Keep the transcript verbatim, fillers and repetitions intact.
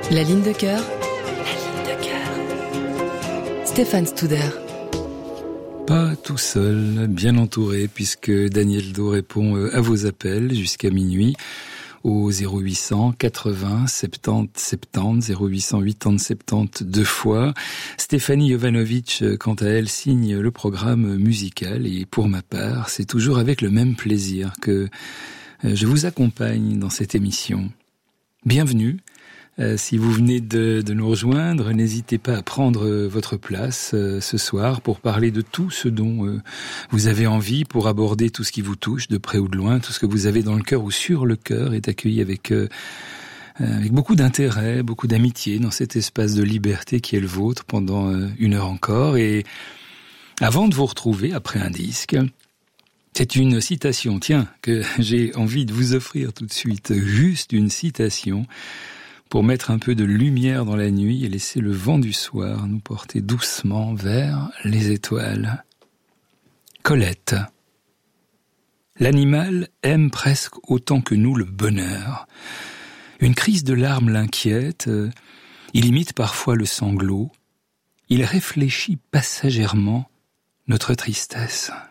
La ligne de cœur. La ligne de cœur. Stéphane Studer. Pas tout seul, bien entouré, puisque Daniel Do répond à vos appels jusqu'à minuit au zéro huit cent quatre-vingts soixante-dix soixante-dix, zéro huit cent quatre-vingts soixante-dix deux fois. Stéphanie Jovanovic, quant à elle, signe le programme musical et pour ma part, c'est toujours avec le même plaisir que je vous accompagne dans cette émission. Bienvenue. Euh, si vous venez de, de nous rejoindre, n'hésitez pas à prendre euh, votre place euh, ce soir pour parler de tout ce dont euh, vous avez envie, pour aborder tout ce qui vous touche de près ou de loin, tout ce que vous avez dans le cœur ou sur le cœur est accueilli avec, euh, avec beaucoup d'intérêt, beaucoup d'amitié dans cet espace de liberté qui est le vôtre pendant euh, une heure encore. Et avant de vous retrouver après un disque, c'est une citation, tiens, que j'ai envie de vous offrir tout de suite, juste une citation pour mettre un peu de lumière dans la nuit et laisser le vent du soir nous porter doucement vers les étoiles. Colette. L'animal aime presque autant que nous le bonheur. Une crise de larmes l'inquiète, il imite parfois le sanglot, il réfléchit passagèrement notre tristesse.